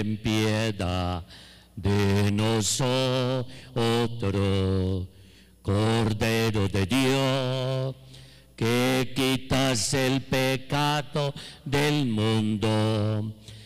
ten piedad de nosotros. Cordero de Dios, que quitas el pecado del mundo,